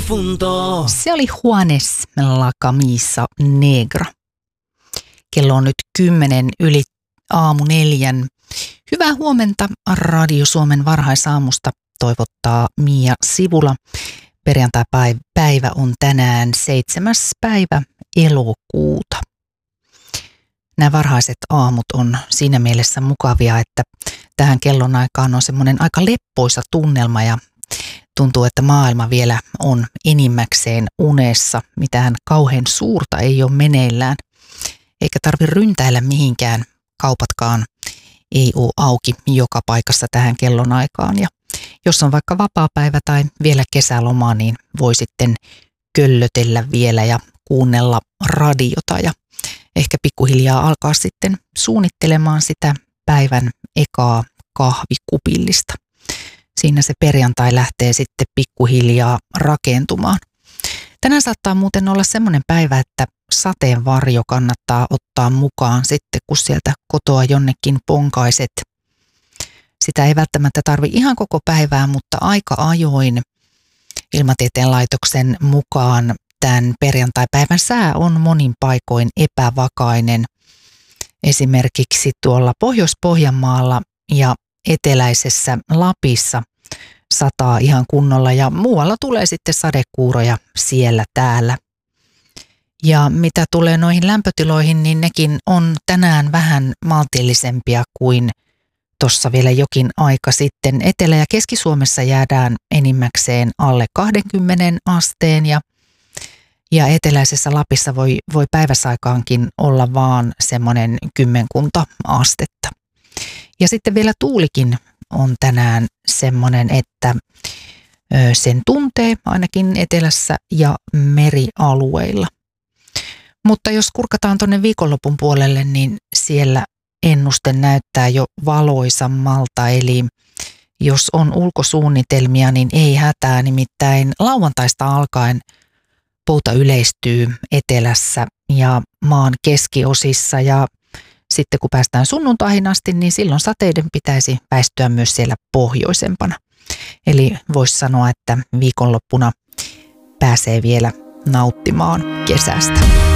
profundo. Se oli Juanes La Camisa Negra. Kello on nyt 4:10. Hyvää huomenta Radio Suomen varhaisaamusta toivottaa Mia Sivula. Perjantai-päivä on tänään 7. päivä elokuuta. Nämä varhaiset aamut on siinä mielessä mukavia, että tähän kellon aikaan on semmoinen aika leppoisa tunnelma ja tuntuu, että maailma vielä on enimmäkseen unessa. Mitään kauhean suurta ei ole meneillään, eikä tarvitse ryntäillä mihinkään. Kaupatkaan ei ole auki joka paikassa tähän kellon aikaan. Ja jos on vaikka vapaapäivä tai vielä kesäloma, niin voi sitten köllötellä vielä ja kuunnella radiota ja ehkä pikkuhiljaa alkaa sitten suunnittelemaan sitä päivän ekaa kahvikupillista. Siinä se perjantai lähtee sitten pikkuhiljaa rakentumaan. Tänään saattaa muuten olla semmoinen päivä, että sateenvarjo kannattaa ottaa mukaan sitten, kun sieltä kotoa jonnekin ponkaiset. Sitä ei välttämättä tarvi ihan koko päivää, mutta aika ajoin Ilmatieteen laitoksen mukaan tämän perjantaipäivän sää on monin paikoin epävakainen. Esimerkiksi tuolla Pohjois-Pohjanmaalla ja eteläisessä Lapissa sataa ihan kunnolla ja muualla tulee sitten sadekuuroja siellä täällä. Ja mitä tulee noihin lämpötiloihin, niin nekin on tänään vähän maltillisempia kuin tuossa vielä jokin aika sitten. Etelä- ja Keski-Suomessa jäädään enimmäkseen alle 20 asteen ja eteläisessä Lapissa voi päiväsaikaankin olla vaan semmoinen 10 astetta. Ja sitten vielä tuulikin on tänään semmoinen, että sen tuntee ainakin etelässä ja merialueilla. Mutta jos kurkataan tuonne viikonlopun puolelle, niin siellä ennuste näyttää jo valoisammalta. Eli jos on ulkosuunnitelmia, niin ei hätää. Nimittäin lauantaista alkaen pouta yleistyy etelässä ja maan keskiosissa ja sitten kun päästään sunnuntaihin asti, niin silloin sateiden pitäisi väistyä myös siellä pohjoisempana. Eli voisi sanoa, että viikonloppuna pääsee vielä nauttimaan kesästä.